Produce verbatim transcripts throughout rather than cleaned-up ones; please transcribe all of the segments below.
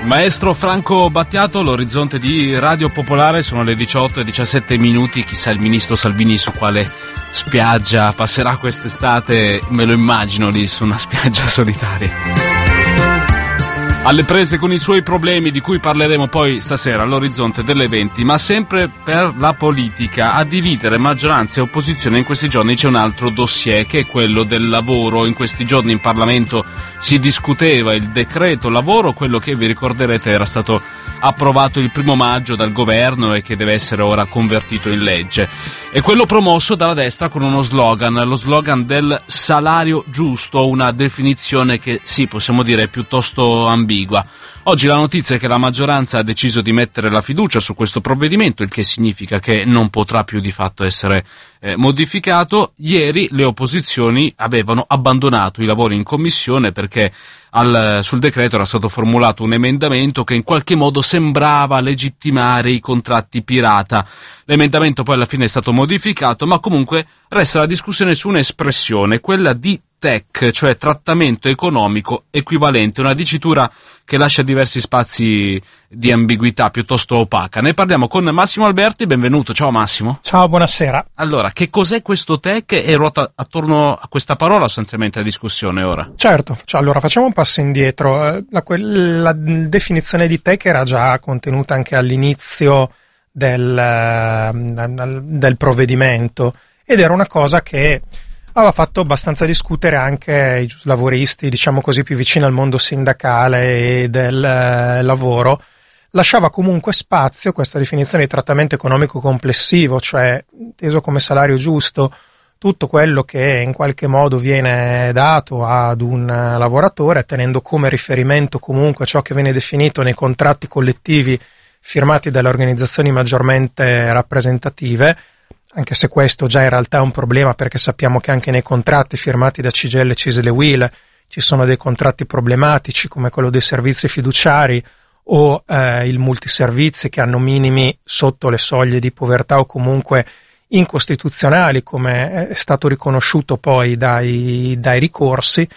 Maestro Franco Battiato, l'orizzonte di Radio Popolare, sono le diciotto e diciassette minuti, chissà il ministro Salvini su quale spiaggia passerà quest'estate, me lo immagino lì su una spiaggia solitaria. Alle prese con i suoi problemi, di cui parleremo poi stasera all'orizzonte delle venti, ma sempre per la politica. A dividere maggioranza e opposizione in questi giorni c'è un altro dossier, che è quello del lavoro. In questi giorni in Parlamento si discuteva il decreto lavoro, quello che vi ricorderete era stato approvato il primo maggio dal governo e che deve essere ora convertito in legge. E quello promosso dalla destra con uno slogan, lo slogan del salario giusto, una definizione che sì, possiamo dire è piuttosto ambigua. Oggi la notizia è che la maggioranza ha deciso di mettere la fiducia su questo provvedimento, il che significa che non potrà più di fatto essere eh, modificato. Ieri le opposizioni avevano abbandonato i lavori in commissione perché al, sul decreto era stato formulato un emendamento che in qualche modo sembrava legittimare i contratti pirata. L'emendamento poi alla fine è stato modificato, ma comunque resta la discussione su un'espressione, quella di T E C, cioè trattamento economico equivalente, una dicitura che lascia diversi spazi di ambiguità piuttosto opaca. Ne parliamo con Massimo Alberti, benvenuto. Ciao Massimo. Ciao, buonasera. Allora, che cos'è questo T E C e ruota attorno a questa parola sostanzialmente la discussione ora? Certo, cioè, allora facciamo un passo indietro. La, la definizione di T E C era già contenuta anche all'inizio del, del provvedimento ed era una cosa che aveva fatto abbastanza discutere anche i lavoristi, diciamo così, più vicini al mondo sindacale e del eh, lavoro. Lasciava comunque spazio questa definizione di trattamento economico complessivo, cioè inteso come salario giusto, tutto quello che in qualche modo viene dato ad un lavoratore, tenendo come riferimento comunque ciò che viene definito nei contratti collettivi firmati dalle organizzazioni maggiormente rappresentative, anche se questo già in realtà è un problema, perché sappiamo che anche nei contratti firmati da C G I L, C I S L e U I L ci sono dei contratti problematici come quello dei servizi fiduciari o eh, il multiservizi, che hanno minimi sotto le soglie di povertà o comunque incostituzionali, come è stato riconosciuto poi dai, dai ricorsi,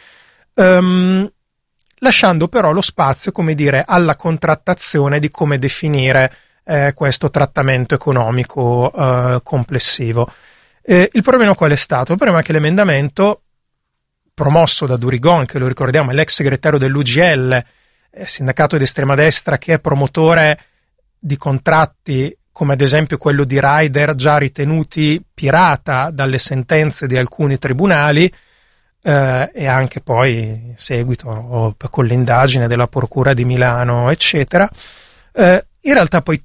ehm, lasciando però lo spazio, come dire, alla contrattazione di come definire Eh, questo trattamento economico eh, complessivo. Eh, il problema qual è stato? Il problema è che l'emendamento promosso da Durigon, che lo ricordiamo è l'ex segretario dell'U G L, eh, sindacato di estrema destra che è promotore di contratti come ad esempio quello di Rider già ritenuti pirata dalle sentenze di alcuni tribunali, eh, e anche poi in seguito o con l'indagine della Procura di Milano eccetera. Eh, in realtà poi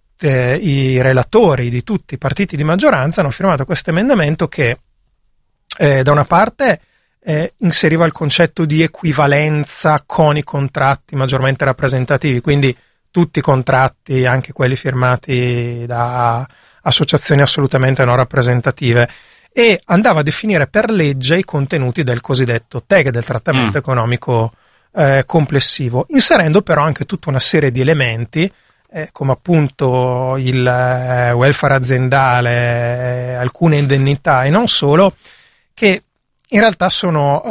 i relatori di tutti i partiti di maggioranza hanno firmato questo emendamento che eh, da una parte eh, inseriva il concetto di equivalenza con i contratti maggiormente rappresentativi, quindi tutti i contratti, anche quelli firmati da associazioni assolutamente non rappresentative, e andava a definire per legge i contenuti del cosiddetto T E C, del trattamento mm. economico eh, complessivo, inserendo però anche tutta una serie di elementi Eh, come appunto il eh, welfare aziendale, eh, alcune indennità e non solo, che in realtà sono,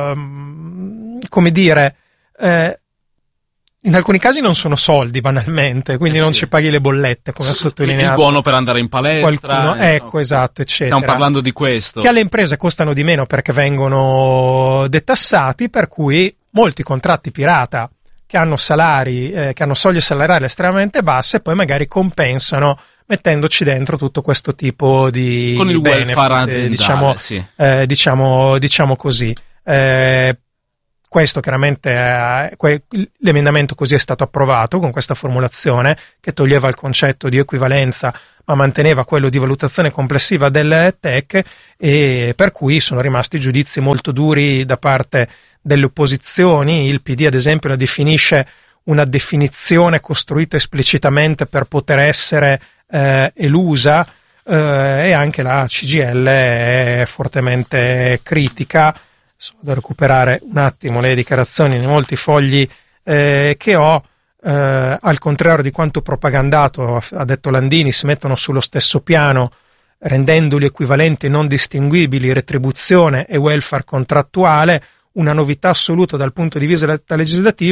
eh, come dire, eh, in alcuni casi non sono soldi banalmente, quindi eh sì. non ci paghi le bollette, come ha sottolineato. Il buono per andare in palestra. Qualcuno, eh, ecco, no. esatto, eccetera. Stiamo parlando di questo. Che alle imprese costano di meno perché vengono detassati, per cui molti contratti pirata che hanno salari, eh, che hanno soglie salariali estremamente basse, poi magari compensano mettendoci dentro tutto questo tipo di con il benefit, welfare aziendale, diciamo, sì. eh, diciamo, diciamo così. Eh, questo chiaramente, eh, que- l'emendamento così è stato approvato con questa formulazione che toglieva il concetto di equivalenza ma manteneva quello di valutazione complessiva del T E C, e per cui sono rimasti giudizi molto duri da parte delle opposizioni. Il P D ad esempio la definisce una definizione costruita esplicitamente per poter essere eh, elusa, eh, e anche la C G I L è fortemente critica. Sono da recuperare un attimo le dichiarazioni nei molti fogli eh, che ho. Eh, al contrario di quanto propagandato, ha detto Landini, si mettono sullo stesso piano, rendendoli equivalenti e non distinguibili retribuzione e welfare contrattuale, una novità assoluta dal punto di vista legislativo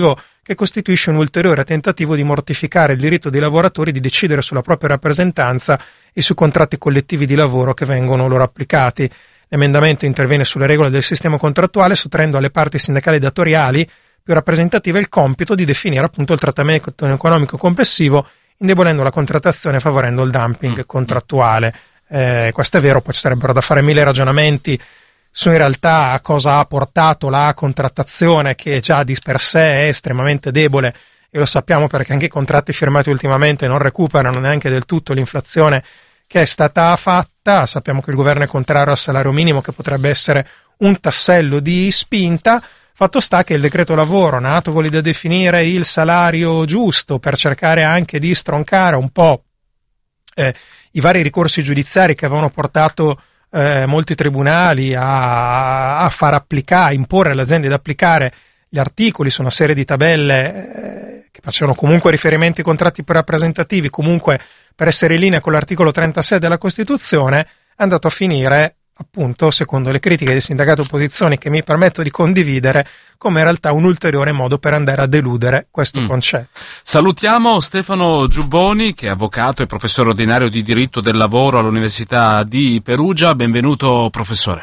che costituisce un ulteriore tentativo di mortificare il diritto dei lavoratori di decidere sulla propria rappresentanza e sui contratti collettivi di lavoro che vengono loro applicati. L'emendamento interviene sulle regole del sistema contrattuale, sottraendo alle parti sindacali datoriali più rappresentative il compito di definire appunto il trattamento economico complessivo, indebolendo la contrattazione e favorendo il dumping contrattuale. Eh, questo è vero, poi ci sarebbero da fare mille ragionamenti su in realtà a cosa ha portato la contrattazione, che già di per sé è estremamente debole, e lo sappiamo perché anche i contratti firmati ultimamente non recuperano neanche del tutto l'inflazione che è stata fatta. Sappiamo che il governo è contrario al salario minimo, che potrebbe essere un tassello di spinta. Fatto sta che il decreto lavoro, nato con l'idea di definire il salario giusto per cercare anche di stroncare un po' eh, i vari ricorsi giudiziari che avevano portato eh, molti tribunali a, a far applicare, a imporre alle aziende di applicare gli articoli su una serie di tabelle eh, che facevano comunque riferimenti ai contratti più rappresentativi, comunque per essere in linea con l'articolo trentasei della Costituzione, è andato a finire, appunto, secondo le critiche dei sindacati opposizioni, che mi permetto di condividere, come in realtà un ulteriore modo per andare a deludere questo mm. concetto. Salutiamo Stefano Giubboni, che è avvocato e professore ordinario di diritto del lavoro all'Università di Perugia. Benvenuto, professore.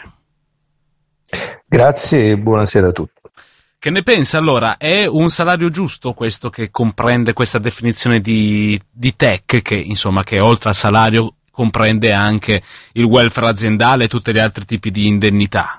Grazie e buonasera a tutti. Che ne pensa allora? È un salario giusto questo che comprende questa definizione di, di T E C, che insomma che oltre al salario comprende anche il welfare aziendale e tutti gli altri tipi di indennità?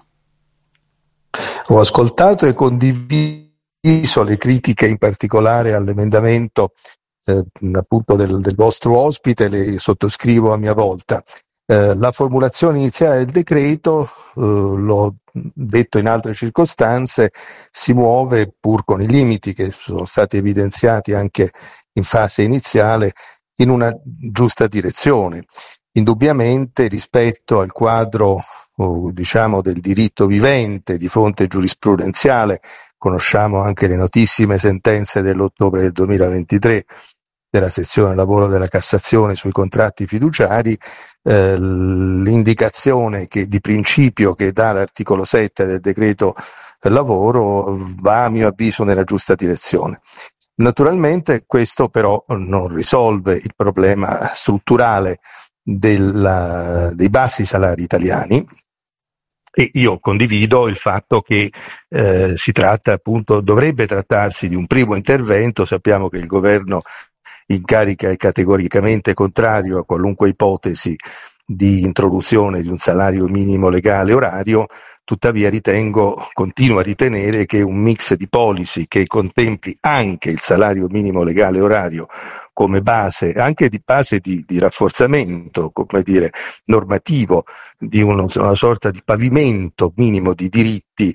Ho ascoltato e condiviso le critiche, in particolare all'emendamento eh, appunto del, del vostro ospite, le sottoscrivo a mia volta. Eh, la formulazione iniziale del decreto, eh, l'ho detto in altre circostanze, si muove, pur con i limiti che sono stati evidenziati anche in fase iniziale, in una giusta direzione. Indubbiamente, rispetto al quadro oh, diciamo del diritto vivente di fonte giurisprudenziale, conosciamo anche le notissime sentenze dell'ottobre del duemilaventitré della sezione lavoro della Cassazione sui contratti fiduciari, eh, l'indicazione che, di principio che dà l'articolo sette del decreto lavoro va, a mio avviso, nella giusta direzione. Naturalmente questo però non risolve il problema strutturale della, dei bassi salari italiani, e io condivido il fatto che eh, si tratta appunto, dovrebbe trattarsi di un primo intervento. Sappiamo che il governo in carica è categoricamente contrario a qualunque ipotesi di introduzione di un salario minimo legale orario. Tuttavia ritengo, continuo a ritenere che un mix di policy che contempli anche il salario minimo legale orario come base, anche di base di, di rafforzamento, come dire, normativo, di uno, una sorta di pavimento minimo di diritti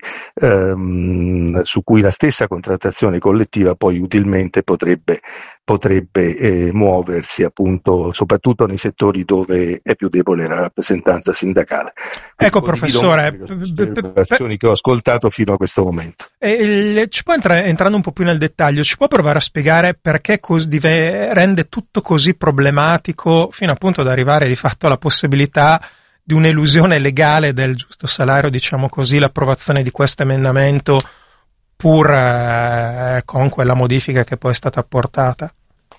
ehm, su cui la stessa contrattazione collettiva poi utilmente potrebbe, potrebbe eh, muoversi, appunto, soprattutto nei settori dove è più debole la rappresentanza sindacale. Ecco, professore, le osservazioni che ho ascoltato fino a questo momento. E, ci può entrare, entrando un po' più nel dettaglio, ci può provare a spiegare perché cos- dive- rende tutto così problematico, fino appunto ad arrivare di fatto alla possibilità di un'elusione legale del giusto salario, diciamo così, l'approvazione di questo emendamento, pur eh, con quella modifica che poi è stata apportata?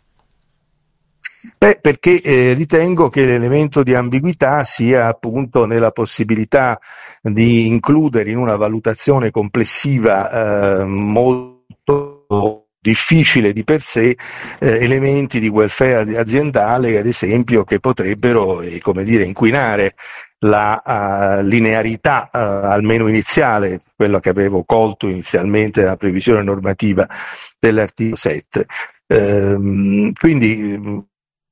Beh, perché eh, ritengo che l'elemento di ambiguità sia appunto nella possibilità di includere in una valutazione complessiva eh, molto difficile di per sé eh, elementi di welfare aziendale, ad esempio, che potrebbero eh, come dire, inquinare la uh, linearità uh, almeno iniziale, quello che avevo colto inizialmente dalla previsione normativa dell'articolo sette. Ehm, quindi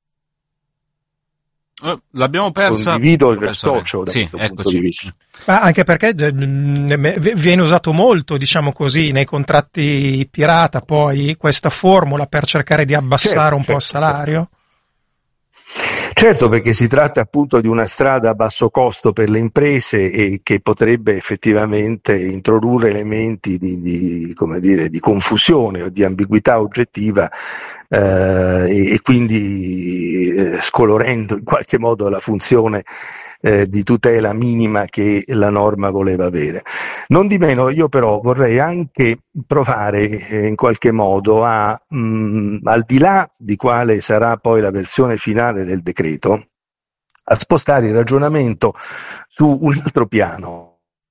Uh, l'abbiamo persa. Condivido il restoccio da sì, questo eccoci. punto di vista. Ma anche perché viene usato molto, diciamo così, nei contratti pirata poi questa formula per cercare di abbassare certo, un certo, po' il salario. Certo. Certo, perché si tratta appunto di una strada a basso costo per le imprese e che potrebbe effettivamente introdurre elementi di, di, come dire, di confusione o di ambiguità oggettiva eh, e, e quindi eh, scolorendo in qualche modo la funzione eh, di tutela minima che la norma voleva avere. Non di meno, io però vorrei anche provare eh, in qualche modo a, mh, al di là di quale sarà poi la versione finale del decreto, a spostare il ragionamento su un altro piano.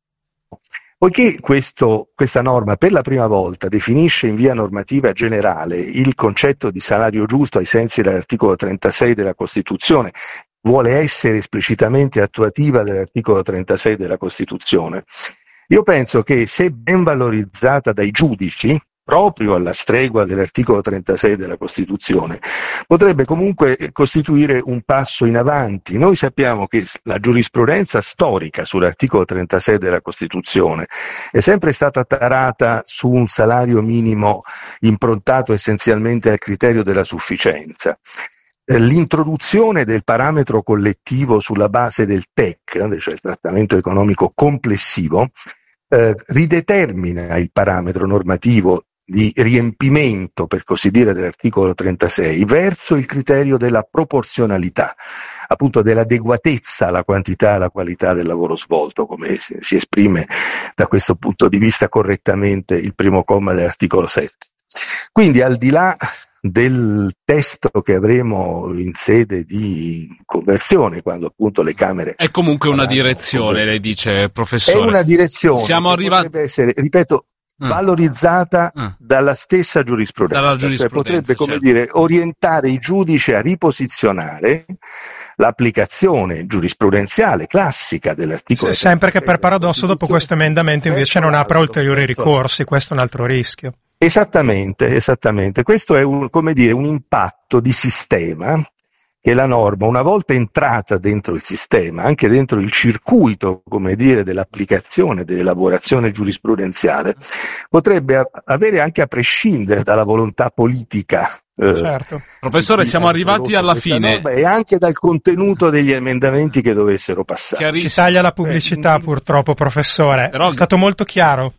Poiché questo, questa norma per la prima volta definisce in via normativa generale il concetto di salario giusto ai sensi dell'articolo trentasei della Costituzione, vuole essere esplicitamente attuativa dell'articolo trentasei della Costituzione, io penso che se ben valorizzata dai giudici, proprio alla stregua dell'articolo trentasei della Costituzione, potrebbe comunque costituire un passo in avanti. Noi sappiamo che la giurisprudenza storica sull'articolo trentasei della Costituzione è sempre stata tarata su un salario minimo improntato essenzialmente al criterio della sufficienza. L'introduzione del parametro collettivo sulla base del T E C, cioè il trattamento economico complessivo, eh, ridetermina il parametro normativo di riempimento, per così dire, dell'articolo trentasei verso il criterio della proporzionalità, appunto dell'adeguatezza alla quantità e alla qualità del lavoro svolto, come si, si esprime da questo punto di vista correttamente il primo comma dell'articolo sette. Quindi, al di là del testo che avremo in sede di conversione, quando appunto le Camere... È comunque una direzione, lei dice, professore. È una direzione. Siamo arrivati... Potrebbe essere, ripeto, valorizzata ah. dalla stessa giurisprudenza, dalla giurisprudenza cioè potrebbe, come certo. dire, orientare i giudici a riposizionare l'applicazione giurisprudenziale classica dell'articolo. Sì, sempre che per paradosso dopo questo emendamento invece non apre ulteriori ricorsi, questo è un altro rischio. Esattamente, esattamente. Questo è un, come dire, un impatto di sistema che la norma, una volta entrata dentro il sistema, anche dentro il circuito, come dire, dell'applicazione, dell'elaborazione giurisprudenziale, potrebbe avere anche a prescindere dalla volontà politica. Eh, certo. Professore, siamo arrivati alla fine. E anche dal contenuto degli emendamenti che dovessero passare. Ci taglia la pubblicità, eh, purtroppo, professore. Però... È stato molto chiaro.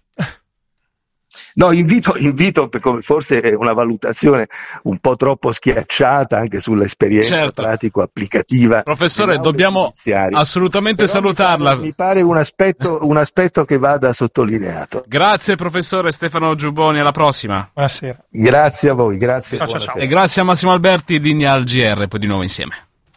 No, invito, invito, forse è una valutazione un po' troppo schiacciata anche sull'esperienza certo. pratico-applicativa. Professore, dobbiamo assolutamente Però salutarla. Mi pare, mi pare un aspetto, un aspetto che vada sottolineato. Grazie professore Stefano Giubboni, alla prossima. Buonasera. Grazie a voi, grazie. Ciao, ciao, ciao. E grazie a Massimo Alberti, linea al G R, poi di nuovo insieme.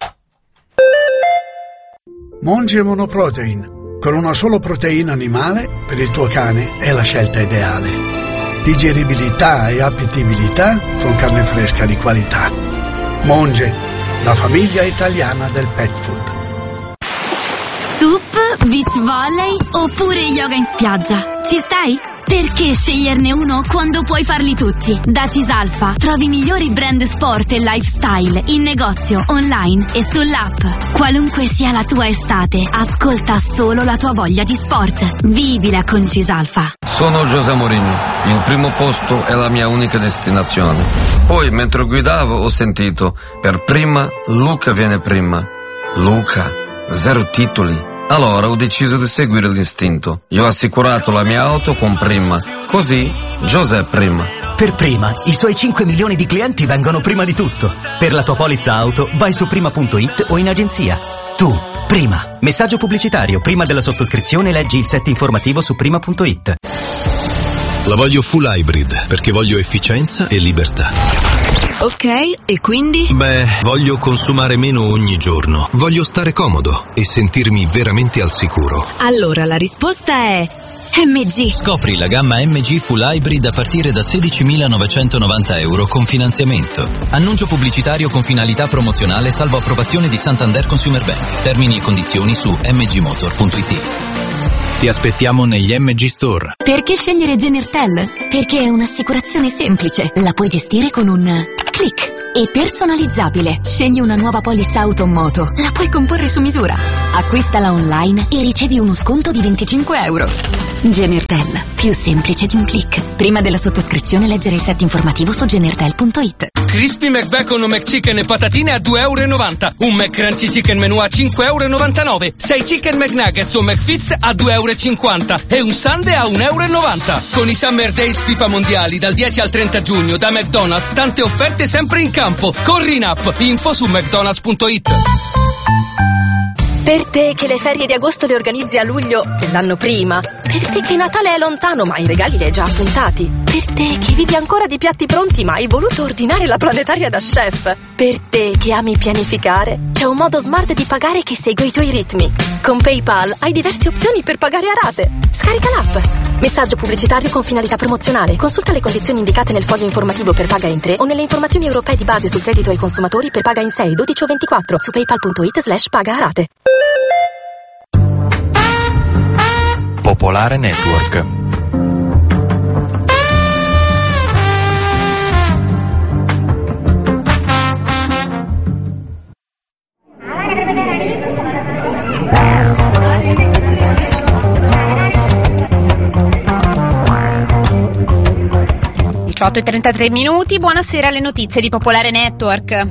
Monge Monoprotein. Con una sola proteina animale, per il tuo cane è la scelta ideale. Digeribilità e appetibilità con carne fresca di qualità. Monge, la famiglia italiana del pet food. Sup, beach volley oppure yoga in spiaggia? Ci stai? Perché sceglierne uno quando puoi farli tutti? Da Cisalfa trovi i migliori brand sport e lifestyle in negozio, online e sull'app. Qualunque sia la tua estate, ascolta solo la tua voglia di sport. Vivila con Cisalfa. Sono José Mourinho. Il primo posto è la mia unica destinazione. Poi, mentre guidavo, ho sentito: per prima, Luca viene prima. Luca, zero titoli. Allora ho deciso di seguire l'istinto. Io ho assicurato la mia auto con Prima. Così, José Prima. Per Prima, i suoi cinque milioni di clienti vengono prima di tutto. Per la tua polizza auto, vai su prima punto it o in agenzia. Tu, Prima. Messaggio pubblicitario. Prima della sottoscrizione leggi il set informativo su prima punto it. La voglio full hybrid, perché voglio efficienza e libertà. Ok, e quindi? Beh, voglio consumare meno ogni giorno. Voglio stare comodo e sentirmi veramente al sicuro. Allora la risposta è M G. Scopri la gamma M G Full Hybrid a partire da sedicimilanovecentonovanta euro con finanziamento. Annuncio pubblicitario con finalità promozionale salvo approvazione di Santander Consumer Bank. Termini e condizioni su m g motor punto it. Ti aspettiamo negli M G Store. Perché scegliere Genertel? Perché è un'assicurazione semplice. La puoi gestire con un click. E personalizzabile. Scegli una nuova polizza auto o moto. La puoi comporre su misura. Acquistala online e ricevi uno sconto di venticinque euro. Genertel. Più semplice di un click. Prima della sottoscrizione leggere il set informativo su genertel punto it. Crispy McBacon o McChicken e patatine a due euro e novanta. Un McCrunchy Chicken Menù a cinque euro e novantanove. sei Chicken McNuggets o McFits a due euro e cinquanta. E un Sundae a un euro e novanta. Con i Summer Days FIFA mondiali dal dieci al trenta giugno da McDonald's, tante offerte sempre in campo. Corri in app. Info su mcdonalds punto it. Per te che le ferie di agosto le organizzi a luglio dell'anno prima. Per te che Natale è lontano ma i regali li hai già appuntati. Per te che vivi ancora di piatti pronti ma hai voluto ordinare la planetaria da chef. Per te che ami pianificare, c'è un modo smart di pagare che segue i tuoi ritmi. Con PayPal hai diverse opzioni per pagare a rate. Scarica l'app. Messaggio pubblicitario con finalità promozionale. Consulta le condizioni indicate nel foglio informativo per paga in tre o nelle informazioni europee di base sul credito ai consumatori per paga in sei, dodici o ventiquattro su paypal.it slash paga a rate. Popolare Network. diciotto e trentatré minuti, buonasera, alle notizie di Popolare Network.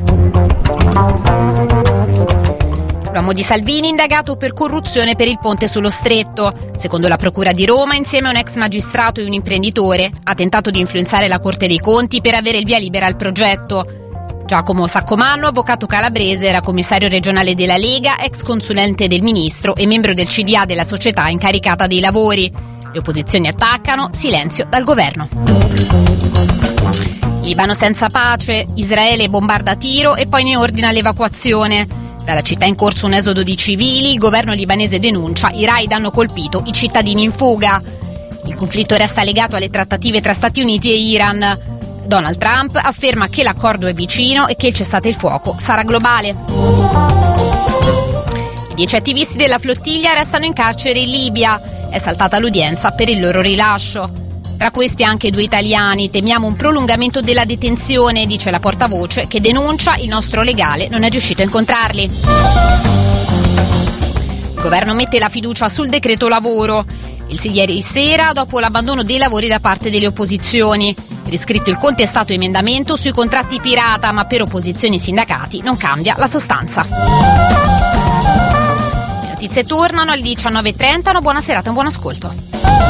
L'uomo di Salvini indagato per corruzione per il ponte sullo Stretto. Secondo la Procura di Roma, insieme a un ex magistrato e un imprenditore, ha tentato di influenzare la Corte dei Conti per avere il via libera al progetto. Giacomo Saccomanno, avvocato calabrese, era commissario regionale della Lega, ex consulente del ministro e membro del C D A della società incaricata dei lavori. Le opposizioni attaccano, silenzio dal governo. Libano senza pace, Israele bombarda a tiro e poi ne ordina l'evacuazione. Dalla città è in corso un esodo di civili, il governo libanese denuncia, i raid hanno colpito i cittadini in fuga. Il conflitto resta legato alle trattative tra Stati Uniti e Iran. Donald Trump afferma che l'accordo è vicino e che il cessate il fuoco sarà globale. I dieci attivisti della flottiglia restano in carcere in Libia. È saltata l'udienza per il loro rilascio. Tra questi anche due italiani. Temiamo un prolungamento della detenzione, dice la portavoce, che denuncia il nostro legale non è riuscito a incontrarli. Il governo mette la fiducia sul decreto lavoro. Il sì ieri sera, dopo l'abbandono dei lavori da parte delle opposizioni. Riscritto il contestato emendamento sui contratti pirata, ma per opposizioni e sindacati non cambia la sostanza. Le notizie tornano alle diciannove e trenta. Una buona serata e un buon ascolto.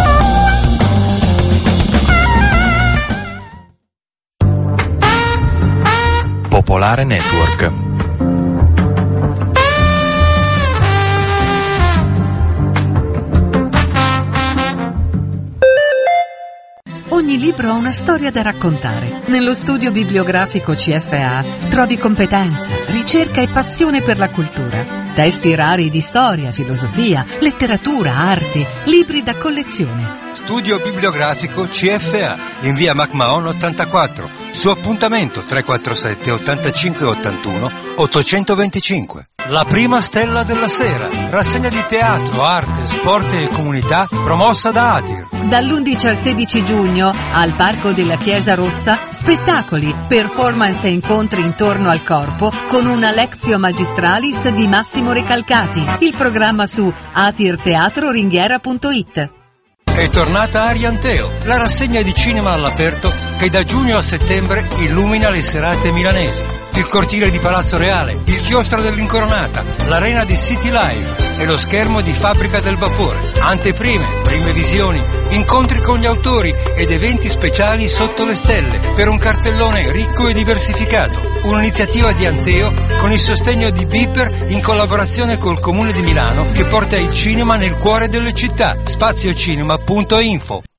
Popolare Network. Ogni libro ha una storia da raccontare. Nello studio bibliografico C F A trovi competenza, ricerca e passione per la cultura. Testi rari di storia, filosofia, letteratura, arte, libri da collezione. Studio bibliografico C F A in via MacMahon ottantaquattro. Su appuntamento tre quattro sette ottantacinque ottantuno ottocentoventicinque. La prima stella della sera. Rassegna di teatro, arte, sport e comunità promossa da Atir. Dall'undici al sedici giugno al Parco della Chiesa Rossa, spettacoli, performance e incontri intorno al corpo con una Lectio Magistralis di Massimo Recalcati. Il programma su atirteatroringhiera punto it. È tornata Arianteo, la rassegna di cinema all'aperto che da giugno a settembre illumina le serate milanesi. Il cortile di Palazzo Reale, il chiostro dell'Incoronata, l'arena di City Live e lo schermo di Fabbrica del Vapore. Anteprime, prime visioni, incontri con gli autori ed eventi speciali sotto le stelle per un cartellone ricco e diversificato. Un'iniziativa di Anteo con il sostegno di Biper in collaborazione col Comune di Milano che porta il cinema nel cuore delle città. spaziocinema punto info.